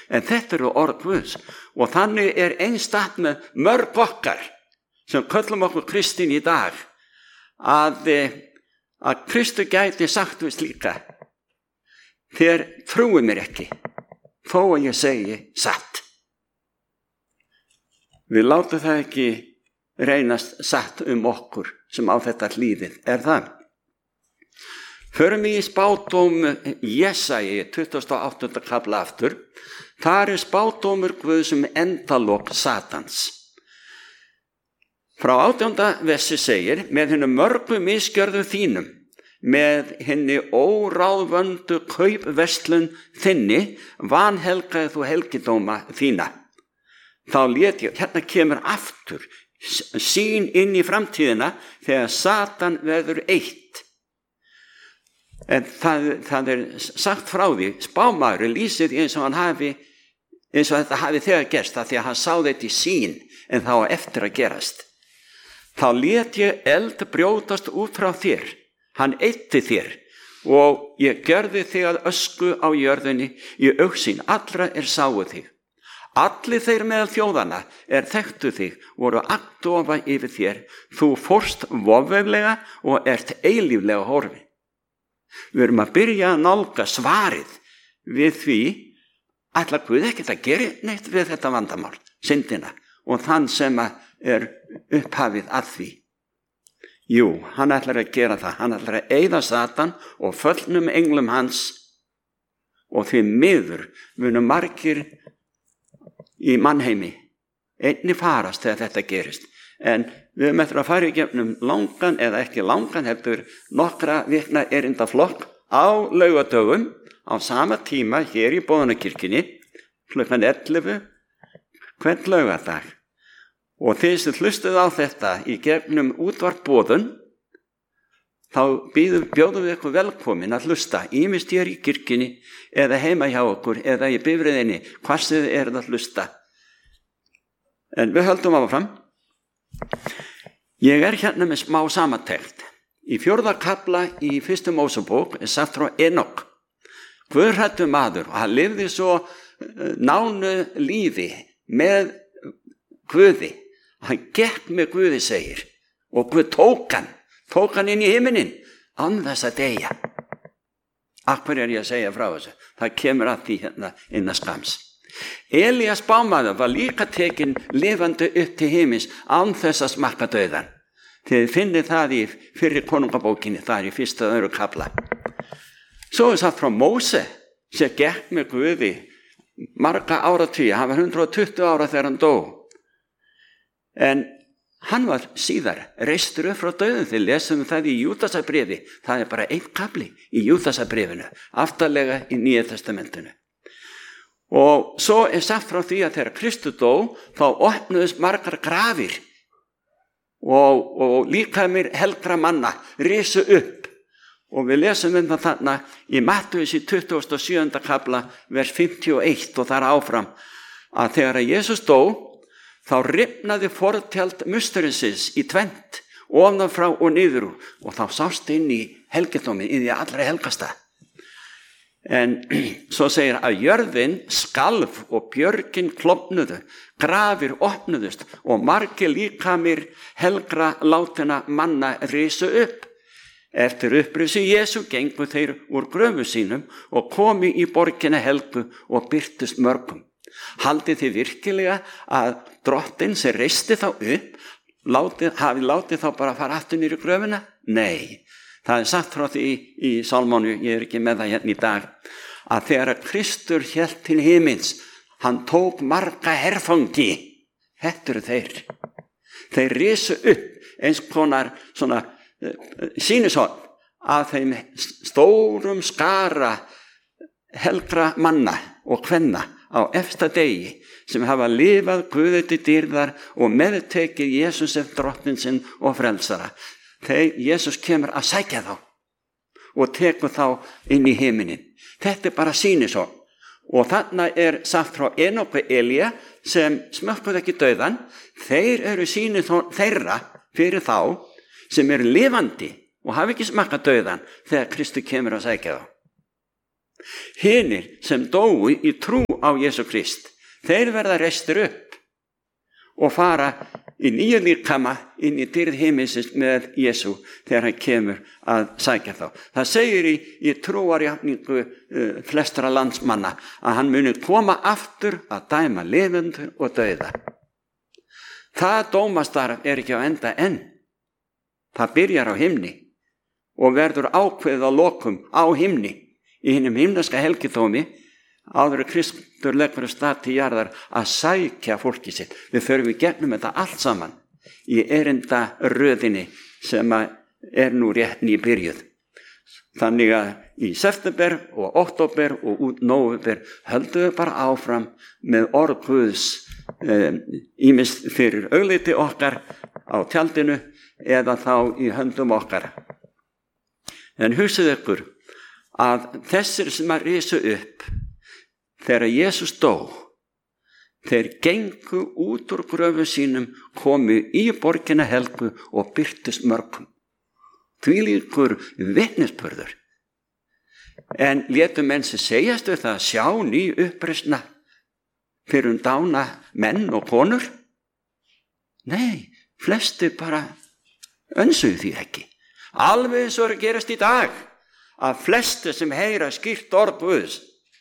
En þetta eru orð Guðs og þannig einstakt með mörg okkar sem köllum okkur kristin í dag að Kristur gæti sagt við slíka: þér trúið mér ekki, þó að ég segi satt. Við látum það ekki reynast satt okkur sem á þetta hlýðið, það? Förum í spádóm Jesaja 28. kafla aftur. Þar spádómur Guðs endalok Satans. Frá 18. versi segir: með hinum mörgu misgjörðum þínum, með henni óráðvöndu kaupverslun þinni, vanhelgaði þú helgidóma þína. Þá lét ég, hérna kemur aftur sýn inn í framtíðina þegar Satan verður eitt. En það sagt frá því, spámaður lýsir eins og þetta hafi þegar gerst, af því að hann sá þetta í sýn, en þá eftir að gerast. Þá lét ég eld brjótast út frá þér, hann eitti þér, og ég gjörði þig að ösku á jörðinni, í augsýn allra sáu þig. Allir þeir meðal þjóðana þekktu þig, voru agndofa yfir þér, þú fórst voveiflega og ert eilíflega horfin. Við erum að byrja að nálga svarið við því, ætlar Guð ekkert að gera neitt við þetta vandamál, syndina, og þann sem upphafið að því. Jú, hann ætlar að gera það, hann ætlar að eyða Satan og föllnum englum hans, og því miður munu margir í mannheimi einnig farast þegar þetta gerist. En við höfum eftir að fara í gegnum langan, eða ekki langan, heldur nokkra vikna erindaflokk á laugadögum á sama tíma hér í Boðunarkirkjunni klukkan 11 hvern laugardag. Og þeir sem hlustuðu á þetta í gegnum útvarp Boðun, þá bjóðum við ykkur velkomin að hlusta, ýmist hér í kirkjunni eða heima hjá okkur eða í bifreiðinni, hvar sem þið að hlusta. En við höldum áfram. Ég hérna með smá samantekt. Í 4. kafla í 1. Mósebók sagt frá Enok. Guðhræddur maður, og hann lifði svo nánu lífi með Guði. Hann gekk með Guði, segir, og Guð tók hann inn í himinin án þess að deyja. Af hverju ég að segja frá þessu? Það kemur að því hérna innan skams. Elías spámaður var líka tekinn lifandi upp til himins án þess að smakka dauðan. Þið finnið það í fyrri konungabókinni, það í 1. og 2. kafla. Svo sagt frá Móse sem gekk með Guði marga áratugi, hann var 120 ára þegar hann dó. En hann var síðar reistur upp frá dauðum. Þið lesum það í Júdasarbréfi, það bara 1 kafli í Júdasarbréfinu, aftarlega í Nýja testamentinu. Og svo sagt frá því að þegar Kristur dó, þá opnuðust margar grafir og líkamir helgra manna risu upp. Og við lesum það þarna í Mattheus í 27. kafla, vers 51 og þar áfram, að þegar að Jesus dó, þá rifnaði fortjald musturinsins í tvennt, ofan frá og niður úr, og þá sást inn í helgidóminn, inn í allra helgasta. En svo segir að jörðin skalf og björgin klofnuðu, grafir opnuðust og margir líkamir helgra látinna manna risu upp. Eftir upprisi Jesú gengu þeir úr gröfu sínum og komu í borgina helgu og birtust mörgum. Haldið þið virkilega að drottinn sem reisti þá upp, hafi látið þá bara fara aftur niður í gröfuna? Nei. Það sagt frá því í Sálmánu, ég ekki með það hérna í dag, að þegar að Kristur hélt til himins, hann tók marga herfangi. Þetta eru þeir. Þeir risu upp eins konar svona sýnishorn af þeim stórum skara helgra manna og kvenna á efsta degi sem hafa lifað Guði til dýrðar og meðtekið Jesús sem drottinn sinn og frelsara. Þegar Jesús kemur að sækja þá og tekur þá inn í himinin. Þetta bara sýnishorn. Og þarna sagt frá Enok og Elía sem smökkuðu ekki dauðan. Þeir eru sýnishorn þeirra fyrir þá sem eru lifandi og hafa ekki smakkað dauðan þegar Kristur kemur að sækja þá. Hinir sem dóu í trú trú á Jesú Krist, þeir verða reistir upp og fara í nýju líkama inn í dýrð himinsins með Jesú þegar hann kemur að sækja þá. Það segir í trúarjátningu flestra landsmanna að hann muni koma aftur að dæma lifendur og dauða. Það dómastarf ekki á enda enn. Það byrjar á himni og verður ákveðið á lokum á himni í hinum himneska helgidómi áður Kristur leggur af stað til jarðar að sækja fólki sitt. Við förum í gegnum þetta allt saman í erindaröðinni sem nú rétt nýbyrjuð. Þannig að í september og október og út nóvember höldum við bara áfram með orð Guðs ýmist fyrir augliti okkar á tjaldinu eða þá í höndum okkar. En hugsið ykkur að þessir sem að risu upp þegar Jesús dó, þeir gengu út úr gröfu sínum, komu í borgina helgu og birtust mörgum. Þvílíkur vitnisburður. En létu menn sem segjast við það, sjá ný uppreisna fyrir dána menn og konur? Nei, flesti bara önsuðu því ekki. Alveg eins og er að gerast í dag, að flesti sem heyra skýrt orð Guðs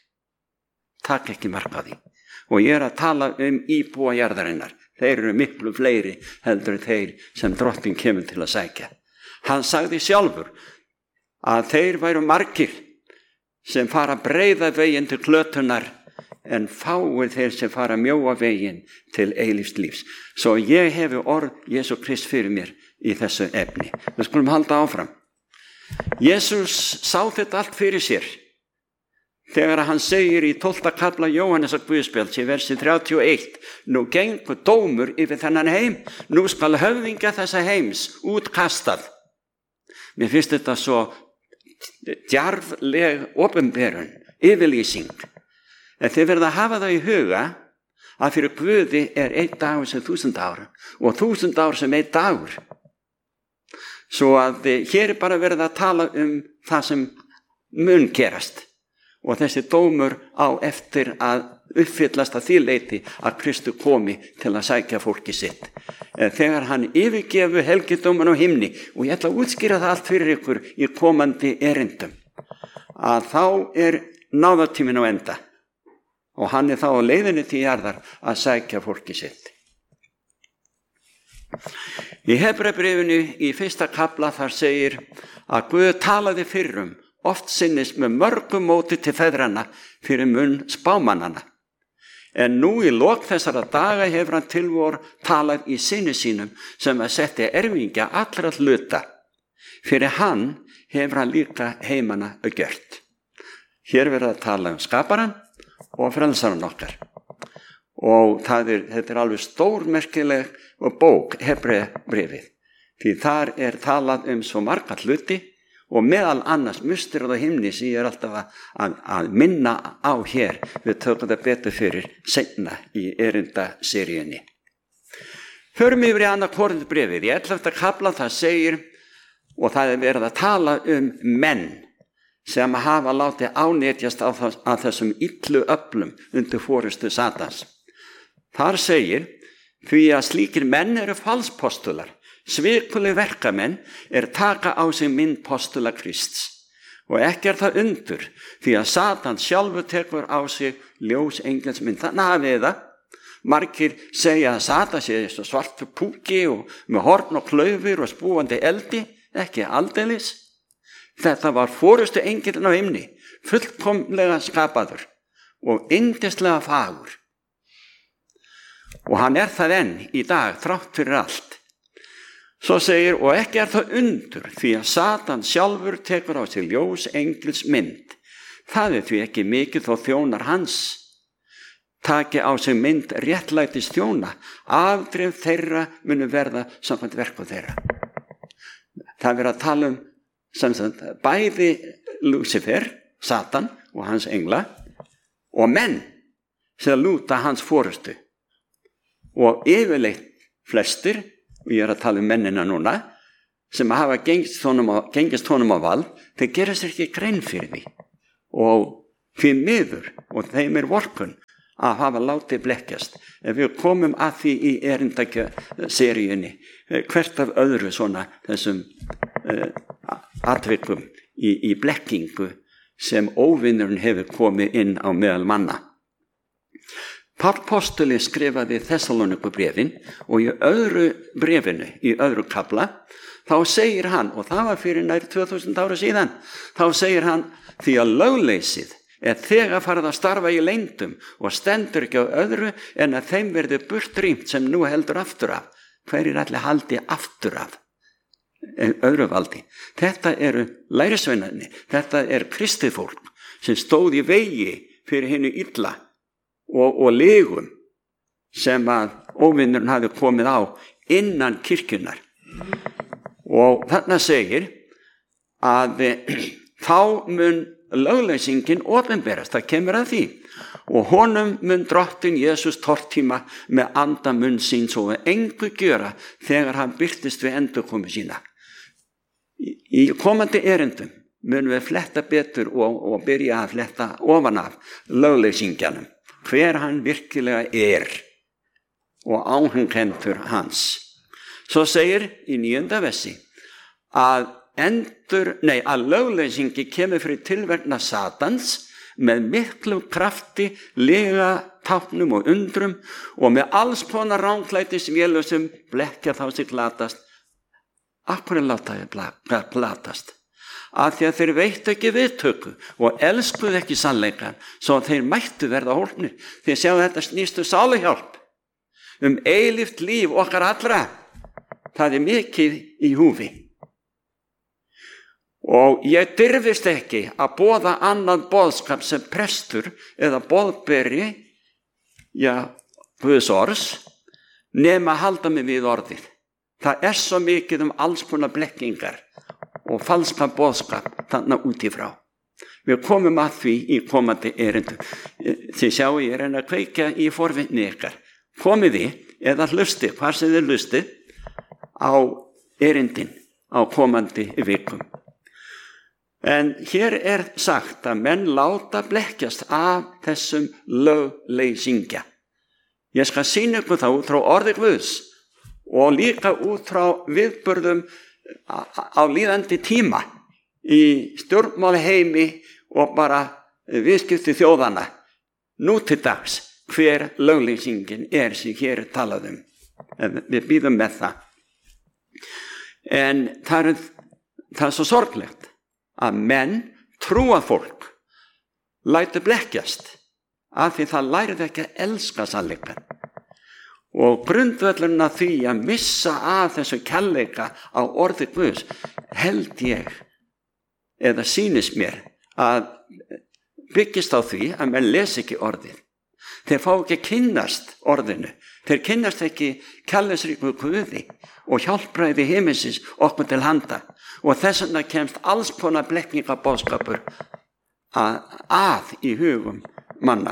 takk ekki mark á því. Og ég að tala íbúa jarðarinnar. Þeir eru miklu fleiri heldur þeir sem Drottinn kemur til að sækja. Hann sagði sjálfur að þeir væru margir sem fara breiða veginn til glötunar en fáir þeir sem fara mjóa veginn til eilífs lífs. Svo ég hefi orð Jesú Krist fyrir mér í þessu efni. Við skulum halda áfram. Jesús sá þetta allt fyrir sér þegar hann segir í 12. kafla Jóhannesar Guðspjalls í versi 31, nú gengur dómur yfir þennan heim, nú skal höfðingja þessa heims útkastað. Mér finnst þetta svo djarfleg opinberun, yfirlýsing. En þið verða að hafa það í huga að fyrir Guði einn dagur sem 1000 ár og 1000 ár sem einn dagur. Svo að hér bara verið að tala það sem mun gerast. Og þessi dómur á eftir að uppfyllast að því leyti að Kristur komi til að sækja fólki sitt. Þegar hann yfirgefu helgidóman á himni, og ég ætla að útskýra það allt fyrir ykkur í komandi erindum, að þá náðartíminn á enda og hann þá á leiðinni til jarðar að sækja fólki sitt. Í Hebreabréfinu í 1. kafla þar segir að Guð talaði fyrrum oft sinnis með mörgum móti til feðranna fyrir munn spámannana. En nú í lok þessara daga hefur hann tilvor talað í syni sínum sem að setja erfingja allra hluta. Fyrir hann hefur hann líka heimana gjört. Hér verður að tala skaparan og frelsaran okkar. Og þetta alveg stórmerkileg bók, Hebreabréfið. Því þar talað svo marga hluti og meðal annars musterið á himni sem ég alltaf að minna á hér. Við tökum það betur fyrir seinna í erindaseríunni. Förum yfir í 2. Korinthbréfið. Í 11. kafla það segir, og það verið að tala menn sem hafa látið ánetjast af þessum illu öflum undir forystu Satans. Þar segir, því að slíkir menn eru falspostular, svikuleg verkamenn taka á sig mynd postula Krists. Og ekki það undur, því að Satan sjálfur tekur á sig ljós engelsmynd. Þannig hafið það. Margir segja að Satan sé svartur púki og með horn og klaufir og spúandi eldi, ekki aldeilis. Þetta var forystu engillinn á himni, fullkomlega skapaður og yndislega fagur. Og hann það enn í dag, þrátt fyrir allt. Svo segir, og ekki það undur, því að Satan sjálfur tekur á sig ljós engils mynd. Það því ekki mikið þó þjónar hans taki á sig mynd réttlætis þjóna, afdrif þeirra munu verða samkvæmt verkum þeirra. Það verður að tala bæði Lúcifer, Satan og hans engla, og menn sem lúta hans forystu. Og yfirleitt flestir, og ég að tala mennina núna, sem hafa gengist honum á vald, þeir gera sér ekki grein fyrir því. Og því miður, og þeim vorkunn, að hafa látið blekkjast. Ef við komum að því í erindakja-seríunni, hvert af öðru svona þessum atvikum í blekkingu sem óvinnurinn hefur komið inn á meðal manna. Páll postuli skrifaði Þessaloníkubréfin og í öðru bréfinu, í öðru kafla, þá segir hann, og það var fyrir nær 2000 ára síðan, þá segir hann, því að lögleysið er þegar farið að starfa í leyndum og stendur ekki á öðru en að þeim verði burtrýmt sem nú heldur aftur af. Hverjir allir haldi aftur af öðru valdi? Þetta eru lærisveinarnir, þetta er kristið fólk sem stóð í vegi fyrir hinu illa og legum sem að óvinnurinn hafi komið á innan kirkjunar. Og þarna segir að þá mun lögleysingin opinberast, það kemur að því, og honum mun drottinn Jesús tortíma með anda munn síns og engu gjöra þegar hann birtist við endurkomu sína. Í komandi erindum mun við fletta betur og byrja að fletta ofan af lögleysingjanum, hver hann virkilega er og áhangendur hans. Svo segir í 9. versi að lögleysingi kemur fyrir tilverknað Satans með miklum krafti, lega táknum og undrum og með alls konar ránglætisvélum sem blekkja þá sig glatast. Af hverju láta þau glatast? Af því að þeir veittu ekki viðtöku og elskuðu ekki sannleikann, svo að þeir mættu verða hólpnir. Þið sjáu þetta snýstu sáluhjálp eilíft líf okkar allra. Það er mikið í húfi. Og ég dirfist ekki að boða annað boðskap sem prestur eða boðberi, Guðs orðs, nema að halda mig við orðið. Það er svo mikið alls konar blekkingar og falska boðskap þarna út í frá. Við komum að því í komandi erindum. Þið sjáu, ég er að kveikja í forvitni ykkar. Komið þið eða hlusti, hvar sem þið hlusti, á erindin á komandi vikum. En hér er sagt að menn láta blekkjast af þessum lögleysingja. Ég skal sýna ykkur þá út frá orði Guðs og líka út frá viðburðum á líðandi tíma í stjórnmálaheimi og bara viðskipti þjóðana. Nú til dags hver lögleysingin er sem hér er talað um. Við bíðum með það. En það er svo sorglegt að menn trúa fólk lætur blekkjast af því það lærið ekki að elska sannleikann. Og grundvöllurinn að því að missa af þessu kærleika á orði Guðs held ég, eða sýnist mér, að byggist á því að menn les ekki orðið. Þeir fá ekki að kynnast orðinu. Þeir kynnast ekki kærleiksríku Guði og hjálpræði himinsins okkur til handa. Og þess vegna kemst alls konar blekkingaboðskapur að í hugum manna.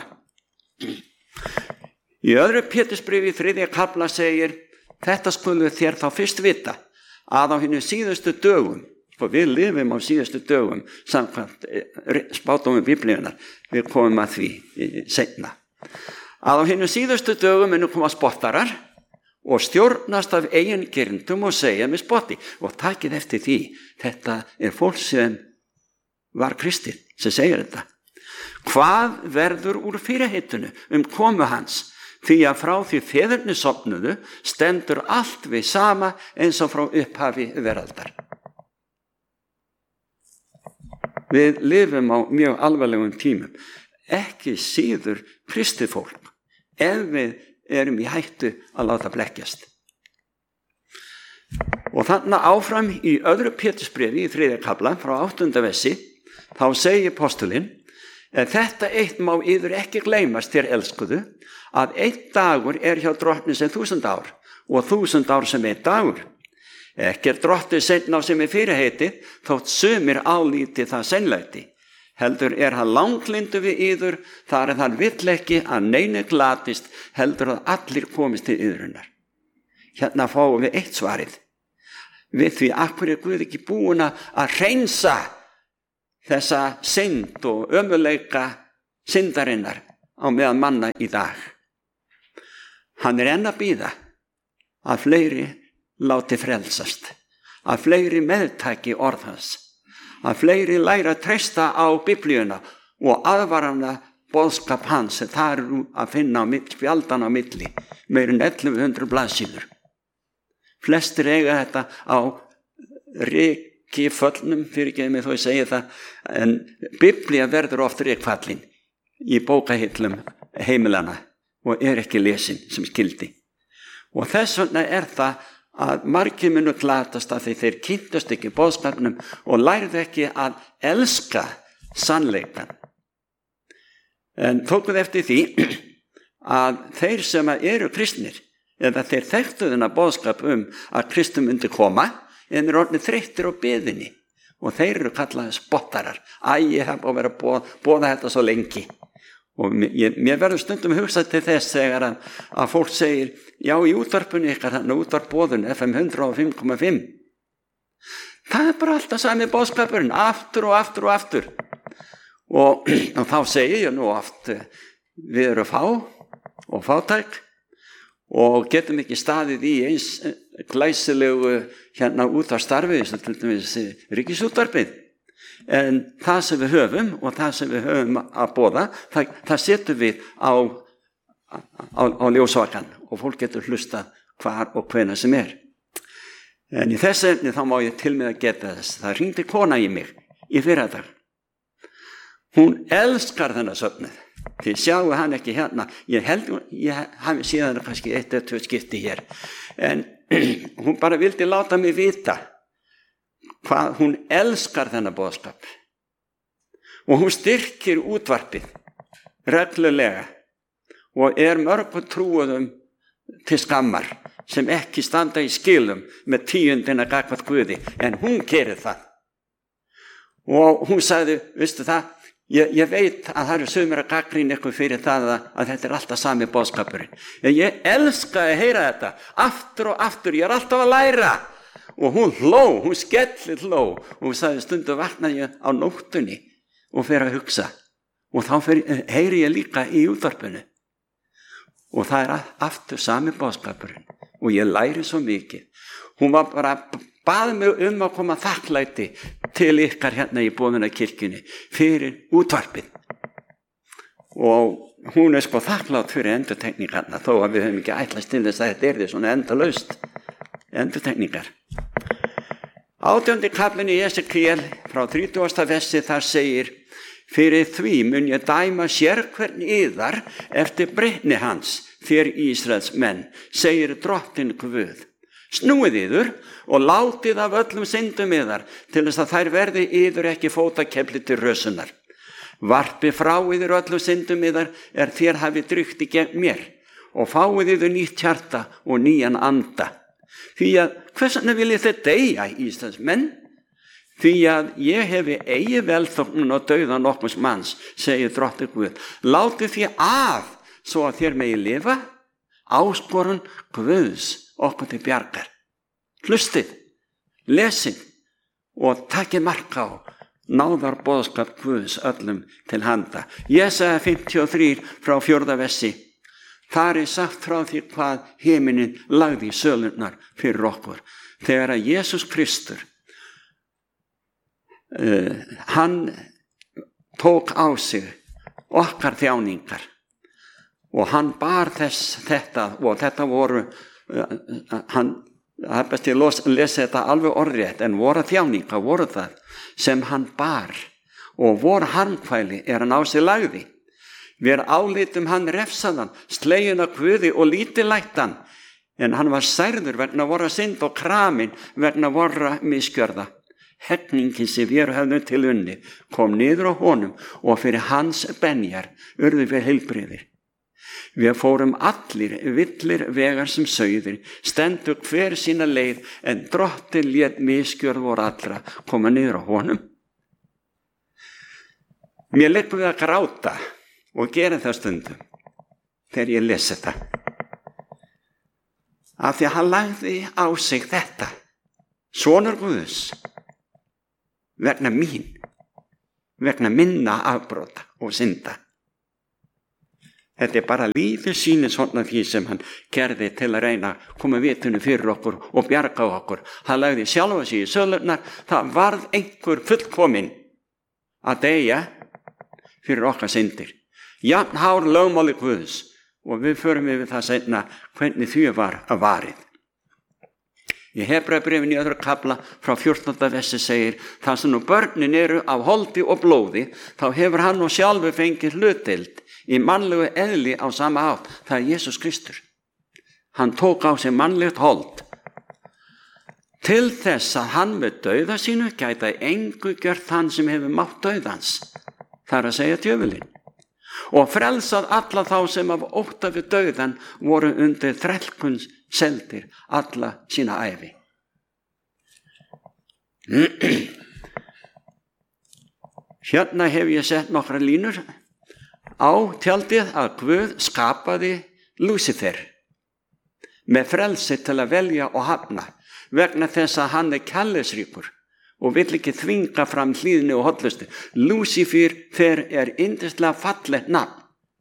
Í öðru Pétursbréfi 3. kafla segir, þetta skulu þér þá fyrst vita, að á hinu síðustu dögum, og við lifum á síðustu dögum, samkvæmt spádómi Biblíunnar, við komum að því seinna, að á hinu síðustu dögum munu koma spottarar og stjórnast af eigin girndum og segja með spotti. Og takið eftir því, þetta er fólk sem var kristið sem segir þetta. Hvað verður úr fyrirheitinu komu hans? Því að frá því feðurnir sofnuðu stendur allt við sama eins og frá upphafi veraldar. Við lifum á mjög alvarlegum tímum. Ekki síður kristið fólk ef við erum í hættu að láta blekkjast. Og þarna áfram í öðru Pétursbréfi í 3. kafla frá 8. versi, þá segir postulinn, þetta eitt má yður ekki gleymast þér elskuðu, að einn dagur er hjá drottni sem 1000 ár og 1000 ár sem einn dagur. Ekki er drottni seinna á sem er fyrirheitið, þótt sumir álíti það seinlæti. Heldur er hann langlindu við yður, þar er hann vill ekki að neinu glatist, heldur að allir komist til yðrunar. Hérna fáum við eitt svarið. Við því akkur er Guð ekki búin að hreinsa þessa synd og ömuleika syndarinnar á meðan manna í dag. Hann enn að bíða að fleiri láti frelsast, að fleiri meðtaki orð hans, að fleiri læra að treysta á Biblíuna og aðvarana boðskap hans sem það eru að finna spjaldan á milli, meir en 1100 blaðsíður. Flestir eiga þetta á rykföllnum, fyrirgeðu mig þó ég segi það, en Biblía verður oft rykfallin í bókahillum heimilana og ekki lesin sem skildi. Og þess vegna það að margir munu glatast að þeir kynntust ekki boðskapnum og lærðu ekki að elska sannleikan. En tókuð eftir því að þeir sem eru kristnir, eða þeir þekktu þennan boðskap að Kristur myndi koma, en orðnir þreyttir á biðinni og þeir eru kallaði spottarar. Ég hef að vera að boða þetta svo lengi. Og mér verður stundum hugsað til þess þegar að fólk segir, já, í útvarpinu ykkar, þannig útvarpboðun FM 105,5. Það bara alltaf sami boðskapurinn, aftur og aftur og aftur. Og þá segi ég nú oft, við erum fá og fátæk og getum ekki staðið í eins glæsilegu útvarpsstarfi, til dæmis ríkisútvarpið. En það sem við höfum og það sem við höfum að boða, það setur við á ljósvakan og fólk getur hlusta hvar og hvenær sem En í þessu efni þá má ég til með að geta þess. Það hringdi kona í mig í fyrradag. Hún elskar þennan söfnuð. Þið sjáu hann ekki hérna. Ég hafi síðan kannski 1 eða 2 skipti hér. En hún bara vildi láta mig vita hvað hún elskar þennan boðskap. Og hún styrkir útvarpið reglulega og mörgum trúuðum til skammar sem ekki standa í skilum með 10. gagnvart Guði, en hún gerir það. Og hún sagði, veistu það, ég veit að það eru sumir að gagnrýna ykkur fyrir það að þetta alltaf sami boðskapurinn. Ég elska að heyra þetta aftur og aftur, ég alltaf að læra. Og hún skellir hló og hún sagði, stundum vakna ég á nóttunni og fer að hugsa og þá heyri ég líka í útvarpinu og það aftur sami boðskapurinn og ég læri svo mikið. Hún var bara baði mig að koma þakklæti til ykkar hérna í Boðunarkirkjunni fyrir útvarpið og hún sko þakklátt fyrir endurtekningarna þó að við höfum ekki ætlast til þess að þetta svona endalaust endurtekningar. 18. kaflinn í Esekiel frá 30. versi þar segir, fyrir því mun ég dæma sérhvern yðar eftir breytni hans, þér Ísraels menn, segir drottinn Guð. Snúið yður og látið af öllum syndum yðar til þess að þær verði yður ekki fótakefli til rösunar. Varpi frá yður öllum syndum yðar þér hafið drygt í gegn mér og fáið yður nýtt hjarta og nýjan anda. Því að hvers vegna viljið þið deyja, Íslands menn? Því að ég hefi eigi velþóknun og dauða nokkurs manns, segir drottinn Guð. Látið því af svo að þér megi lifa, áskorun Guðs okkur til bjargar. Hlustið, lesið og takið mark á náðar boðskap Guðs öllum til handa. Jesaja 53 frá 4. versi. Þar sagt frá því hvað himinin lagði í sölurnar fyrir okkur. Þegar að Jesús Kristur, hann tók á sig okkar þjáningar og hann bar þetta og þetta voru, það er best ég lesa þetta alveg orðrétt, en voru þjáningar voru það sem hann bar og voru harmkvæli hann á sig lagði. Við álitum hann refsaðan, slegin af Guði og lítillættan, en hann var særður vegna vorra synd og kramin vegna vorra misgjörða. Heggningin sem við höfðum til unni kom niður á honum og fyrir hans benjar urðu við heilbrigðir. Við fórum allir villir vegar sem sauðir, stendur hver sína leið, en drottinn lét misgjörð voru allra koma niður á honum. Mér liggur við að gráta og gera það stundum þegar ég lesi það. Af því að hann lagði á sig þetta, sonur Guðs, vegna mín, vegna minna afbrota og synda. Þetta bara lítið sýnir svona því sem hann gerði til að reyna að koma vitinu fyrir okkur og bjarga okkur. Hann lagði sjálfa sig í sölurnar, það varð einhver fullkominn að deyja fyrir okkar syndir. Jafn hár lögmáli Guðs, og við förum yfir það seinna hvernig því var að varið. Í Hebreabréfinu í öðru kafla frá 14. versi segir: þar sem nú börnin eru af holdi og blóði, þá hefur hann nú sjálfur fengið hlutdeild í mannlegu eðli á sama hátt. Það er Jesús Kristur. Hann tók á sig mannlegt hold til þess að hann með dauða sínu gæta engu gjört þann sem hefur mátt dauðans, það er að segja djöfulinn, og frelsað alla þá sem af ótta við dauðan voru undir þrælkuns seldir alla sína ævi. Hérna hef ég sett nokkra línur á tjaldið að Guð skapaði Lúsifer með frelsi til að velja og hafna, vegna þess að hann er kærleiksríkur og vill ekki þvinga fram hlýðni og hollustu. Lúsifer er yndislega fallegt nafn.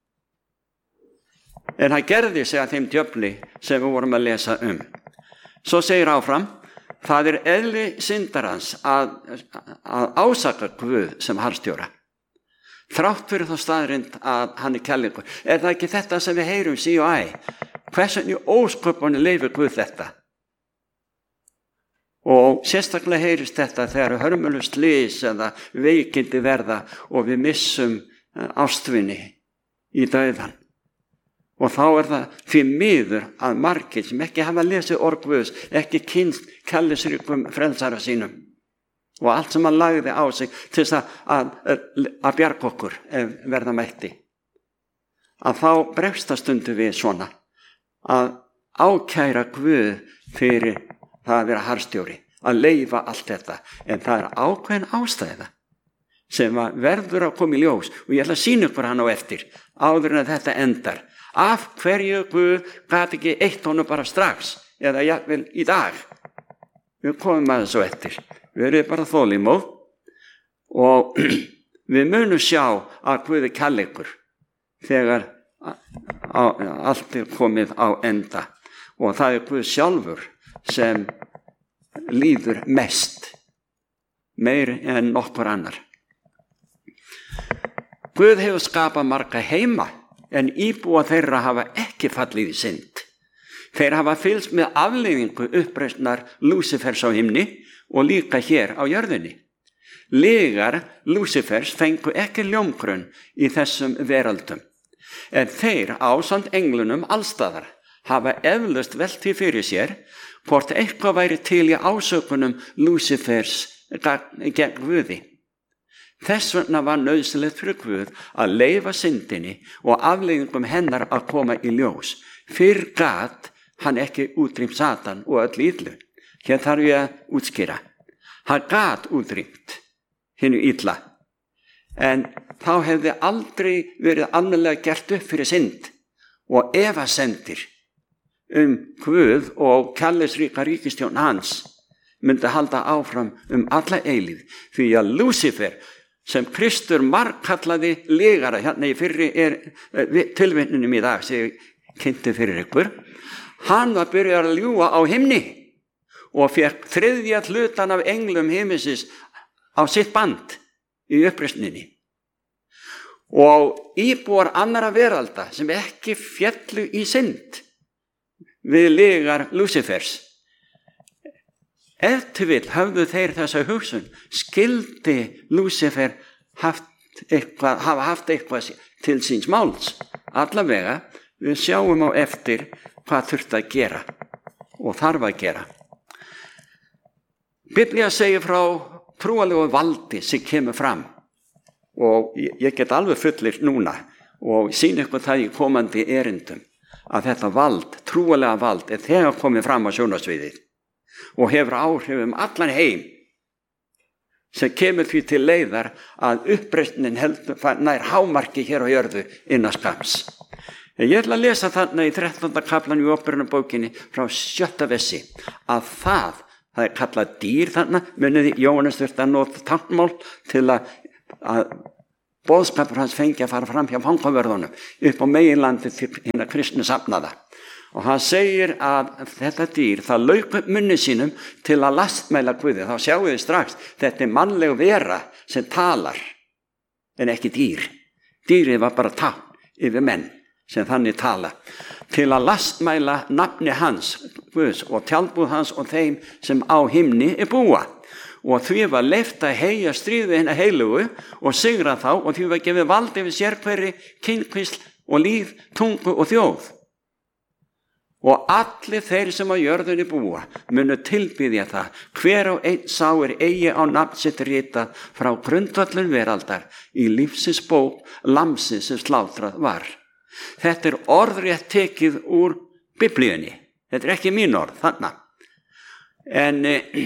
En það gerði sig að þeim djöfli sem við vorum að lesa um. Svo segir áfram: það er eðli syndarans að ásaka Guð sem harðstjóra, þrátt fyrir þá staðrind að hann er kærleikur. Er það ekki þetta sem við heyrum sí og æ? Hvers vegna í ósköpunum leyfir Guð þetta? Og sérstaklega heyrist þetta þegar hörmulegu slys eða veikindi verða og við missum ástvini í dauðan. Og þá er það því miður að margir sem ekki hafa lesið orð Guðs, ekki kynnst kærleiksríkum frelsara sínum og allt sem hann lagði á sig til þess að bjarga okkur ef verða mætti, að þá bregst það stundu við svona að ákæra Guð fyrir það að vera harðstjóri, að leyfa allt þetta. En það er ákveðin ástæða sem verður að koma í ljós, og ég ætla að sýna ykkur hann á eftir áður en að þetta endar. Af hverju Guð gat ekki eitt honum bara strax eða jafnvel í dag? Við komum að þessu eftir. Við erum bara þolinmóð og við munum sjá að Guð er kærleikur þegar allt er komið á enda, og það er Guð sjálfur sem líður mest, meir en nokkur annar. Guð hefur skapað marga heima, en íbúa þeirra hafa ekki fallið í synd. Þeir hafa fylgst með afleiðingu uppreisnar Lúsifers á himni og líka hér á jörðinni. Lygar Lúsifers fengu ekki ljómgrunn í þessum veraldum, en þeir ásamt englunum allstaðar hafa eflaust velt því fyrir sér hvort eitthvað væri til í ásökunum Lúsifers gegn Guði. Þess vegna var nauðsynlegt fyrir Guð að leyfa syndinni og afleiðingum hennar að koma í ljós. Fyrr gat hann ekki útrýmt Satan og öll illu. Hér þarf ég að útskýra. Hann gat útrýmt hinu illa, en þá hefði aldrei verið almennilega gert upp fyrir synd og efasemdir Guð og kærleiksríka ríkisstjórn hans myndi halda áfram alla eilífð, því að Lúsifer, sem Kristur margkallaði lygara, hérna í fyrri tilvitnunum í dag sem ég kynnti fyrir ykkur, hann var byrjað að ljúga á himni og fékk 3. hlutan af englum himmisins á sitt band í uppreisninni. Og íbúar annara veralda sem ekki féllu í synd við lygar Lúsifers, ef til vill höfðu þeir þessa hugsun: skyldi Lúsifer hafa haft eitthvað til síns máls. Allavega, við sjáum á eftir hvað þurfti að gera og þarf að gera. Biblía segir frá trúalegu valdi sem kemur fram, og ég get alveg fullir núna og sýna ykkur það í komandi erindum, að þetta vald, trúalega vald, er þegar komið fram á sjónarsviðið og hefur áhrif allan heim, sem kemur því til leiðar að uppreisnin nær hámarki hér á jörðu innan skamms. Ég ætla að lesa þarna í 13. kaflan í Upprunabókinni frá 7. versi að það er kallað dýr þarna. Muniði, Jóhannes þurfti að nota táknmál til að boðskapur hans fengi að fara fram hjá fangavörðunum upp á meginlandi til hinna kristnu safnaða. Og hann segir að þetta dýr, það lauk upp munni sínum til að lastmæla Guði. Þá sjáum við strax, þetta mannleg vera sem talar, en ekki dýr. Dýrið var bara tákn yfir menn sem þannig tala. Til að lastmæla nafni hans, Guðs, og tjaldbúð hans og þeim sem á himni búa. Og því var leyft að heyja stríð við hinna heilugu og sigra þá, og því var gefið vald yfir sérhverri kynkvísl og líf, tungu og þjóð. Og allir þeir sem á jörðunni búa munu tilbiðja það, hver og einn sá eigi á nafn sitt ritað frá grundvöllum veraldar í lífsins bók lamsins sem slátrað var. Þetta orðrétt tekið úr Biblíunni. Þetta ekki mín orð, þarna. En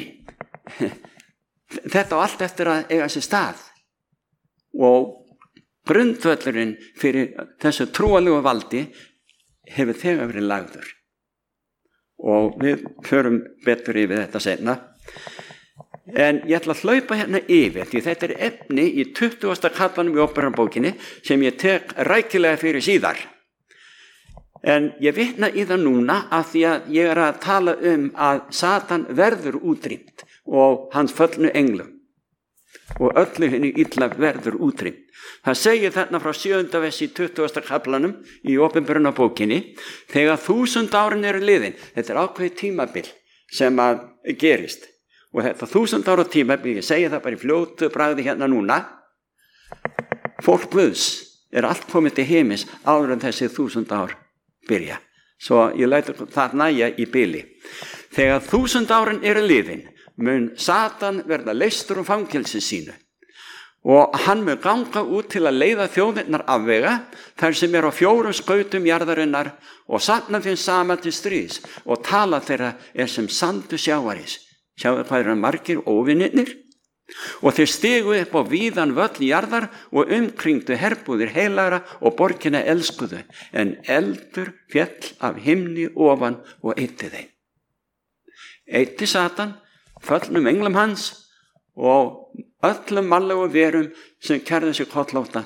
þetta á allt eftir að eiga sér stað. Og grundvöllurinn fyrir þessu trúalegu valdi hefur þegar verið lagður. Og við förum betur yfir þetta seinna. En ég ætla að hlaupa hérna yfir, því þetta efni í 20. kaflanum í Óperubókinni sem ég tek rækilega fyrir síðar. En ég vitna í það núna af því að ég að tala að Satan verður útrýmt og hans föllnu englum og öllu henni illa verður útrýmt. Það segir þarna frá 7. versi í 20. kaflanum í Ópenbarunarbókinni, þegar 1000 árin eru liðin, þetta ákveðið tímabil sem að gerist. Og þetta 1000 ára tímabil, ég segi það bara í fljótu bragði hérna núna, fólk Guðs allt komið til heimis áður en þessi 1000 ár byrja. Svo ég lætur það nægja í bili. Þegar 1000 árin eru liðin, mun Satan verða leystur úr fangelsi sínu. Og hann mun ganga út til að leiða þjóðirnar afvega, þar sem á 4 skautum jarðarinnar, og safna þeim saman til stríðs, og tala þeirra sem sandu sjávarís. Sjáðu hvað margir óvinnirnir? Og þeir stigu upp á víðan völl jarðar og umkringdu herbúðir heilagra og borgina elskuðu, en eldur féll af himni ofan og eyddi þeim. Eyddi Satan föllnum englum hans og öllum mannlegu verum sem kærðu sig kollótta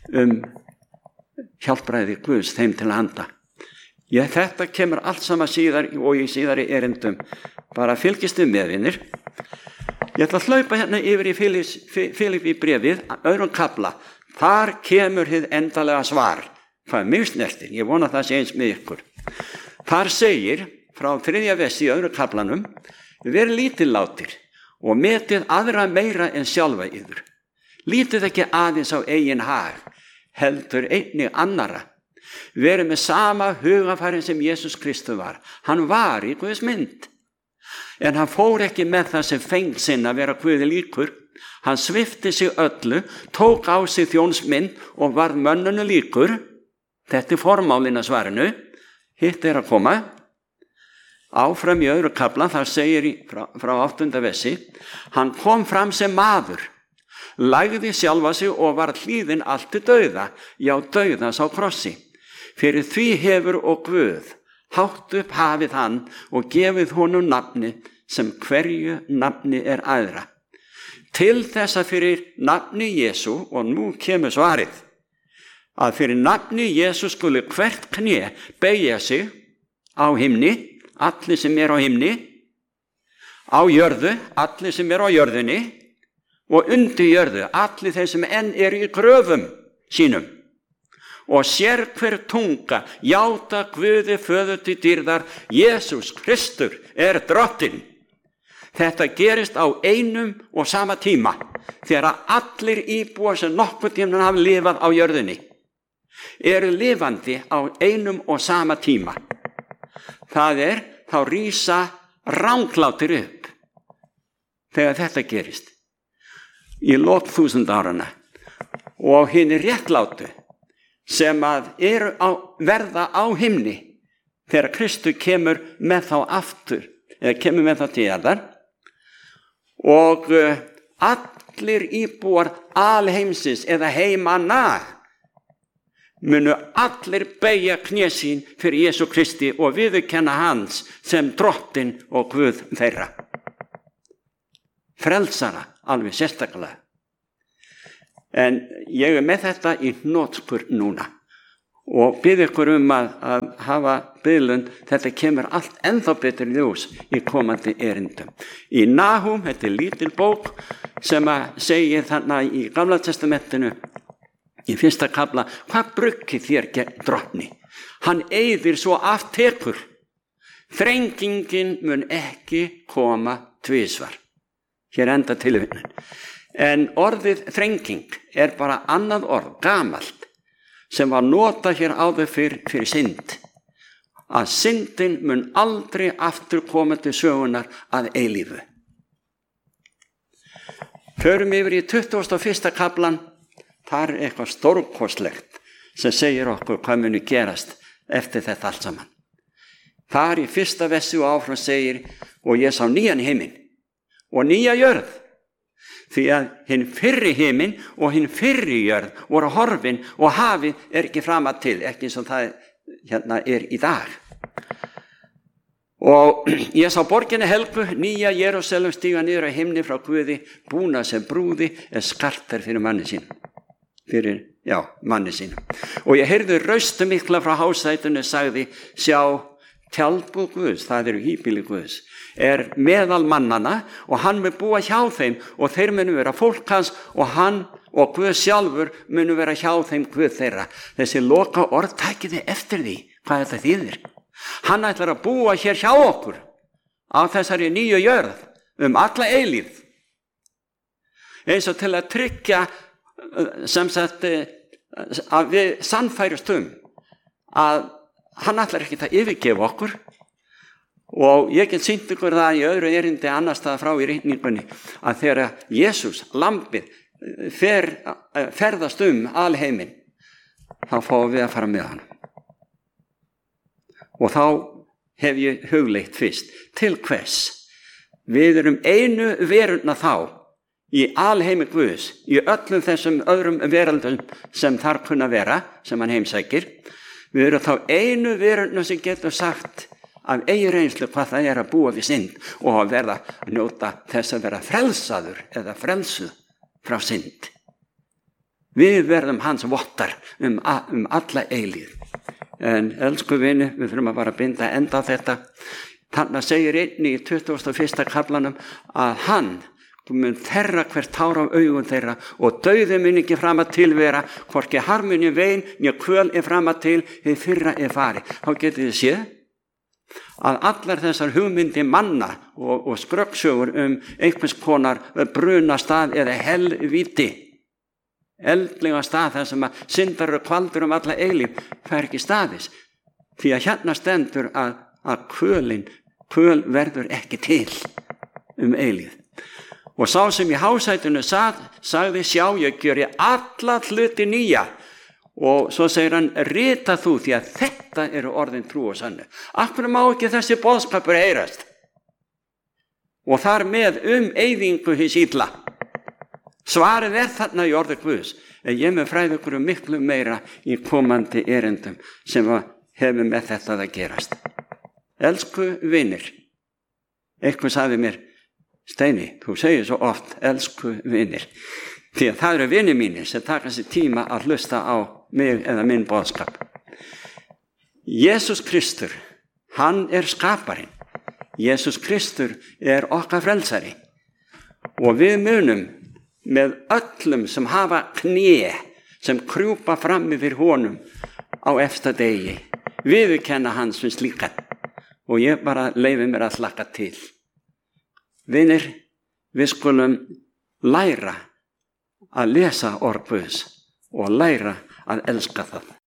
hjálpræði Guðs þeim til handa. Þetta kemur allt saman síðar og í síðari erindum. Bara fylgist við meðvinir. Ég ætla að hlaupa hérna yfir í Filippí bréfið, 2. kafla. Þar kemur hið endalega svar. Hvað mig snertir, ég vona það sé eins með ykkur. Þar segir frá 3. versi í 2. kaflanum, verið lítillátir og metið aðra meira en sjálfa yður. Lítið ekki aðeins á eigin hag, heldur einnig annara. Verið með sama hugafærin sem Jesús Kristus var. Hann var í Guðs mynd. En hann fór ekki með það sem feng sinn að vera Guði líkur. Hann svipti sig öllu, tók á sig þjónsmynd og varð mönnunu líkur. Þetta formálinn að svarinu. Hitt að koma. Áfram í 2. kafla, þar segir frá 8. versi, hann kom fram sem maður, lagði sjálfa sig og var hlýðinn allt til dauða, já dauðans á krossi. Fyrir því hefur og Guð hátt upp hafið hann og gefið honum nafni sem hverju nafni æðra. Til þess að fyrir nafni Jesú, og nú kemur svarið, að fyrir nafni Jesú skuli hvert kné beygja sig á himni, allir sem á himni, á jörðu, allir sem á jörðinni, og undir jörðu, allir þeir sem enn í gröfum sínum. Og sér hver tunga játa Guði föður til dýrðar, Jesús Kristur drottinn. Þetta gerist á einum og sama tíma, þegar allir íbúar sem nokkuð tíma hafa lifað á jörðinni eru lifandi á einum og sama tíma. Það þá rísa ranglátir upp þegar þetta gerist í lok 1000 áranna, og hinir réttlátu sem verða á himni þegar Kristur kemur með þá aftur, eða kemur með þá til jarðar, og allir íbúar alheimsins eða heimanna munu allir beygja kné sín fyrir Jesú Kristi og viðurkenna hans sem drottinn og Guð þeirra. Frelsara, alveg sérstaklega. En ég með þetta í hnotskur núna og bið ykkur að hafa biðlund, þetta kemur allt ennþá betur ljós í komandi erindum. Í Nahum, þetta lítil bók sem segir þarna í Gamla testamentinu, í 1. kafla, hvað bruggið þér gegn drottni? Hann eyðir svo aftekur. Þrengingin mun ekki koma tvisvar. Hér enda tilvitnun. En orðið þrenging bara annað orð, gamalt, sem var notað hér áður fyrir synd. Að syndin mun aldrei aftur koma til sögunar að eilífu. Förum yfir í 21. kaflan, þar eitthvað stórkostlegt sem segir okkur hvað muni gerast eftir þetta allt saman. Þar í 1. versi og áfram segir, og ég sá nýjan himinn og nýja jörð, því að hinn fyrri himinn og hinn fyrri jörð voru horfin og hafið ekki framar til, ekki eins og það hérna í dag. Og ég sá borginni helgu, nýja Jerúsalem stíga niður á himni frá Guði, búna sem brúði skartar fyrir manni sínum. Manni sínum. Og ég heyrði raustu mikla frá hásætinu, sagði, sjá, tjaldbúð Guðs, það híbýli Guðs, meðal mannana og hann mun búa hjá þeim og þeir munu vera fólk hans og hann og Guð sjálfur munu vera hjá þeim Guð þeirra. Þessi loka orð takiði eftir því hvað þetta þýðir. Hann ætlar að búa hér hjá okkur á þessari nýju jörð alla eilífð. Eins og til að tryggja sem sagt að við sannfærust að hann ætlar ekki að yfirgefa okkur. Og ég get sýnt ykkur það í öðru erindi annars staðar frá í ritningunni að þegar Jesús, lambið, ferðast alheiminn, þá fáum við að fara með hann. Og þá hef ég hugleitt fyrst, til hvers? Við erum einu veruna þá í alheimi Guðs, í öllum þessum öðrum veraldum sem þar kunna vera, sem hann heimsækir. Við erum þá einu veruna sem getur sagt af eigin reynslu hvað það að búa við synd og að verða að njóta þess að vera frelsaður eða frelsuð frá synd. Við verðum hans vottar alla eilífð. En elsku vini, við þurfum að bara binda enda á þetta. Þarna segir einnig í 21. kaflanum að hann mun þerra hvert tár af augum þeirra og dauði mun ekki fram að tilvera, hvorki harmuni vein, né kvöl fram að til, hið fyrra fari. Þá getið þið séð að allar þessar hugmyndi manna og skröggsögur einhvers konar brunastað eða helvíti, eldlega stað þar sem að syndar og kvaldur alla eilífð, fær ekki staðis. Því að hérna stendur að kvöl verður ekki til eilífð. Og sá sem í hásætinu sagði, sjá, ég gjöri alla hluti nýja. Og svo segir hann, rita þú, því að þetta eru orðin trú og sannu. Af hverju má ekki þessi boðskapur heyrast? Og þar með eyðingu hins illa. Svarið þarna í orði Guðs. En ég með fræði ykkur miklu meira í komandi erindum sem hefur með þetta að gerast. Elsku vinir, eitthvað sagði mér, Steini, þú segir svo oft, elsku vinir. Því að það eru vinir mínir sem taka sér tíma að hlusta á mig eða minn boðskap. Jesús Kristur, hann skaparinn. Jesús Kristur okkar frelsari. Og við munum með öllum sem hafa kné, sem krjúpa fram yfir honum á efsta degi, viðurkenna hans sem slíkan. Og ég bara leyfi mér að hlakka til. Vinir, við skulum læra að lesa orð Guðs og læra að elska það.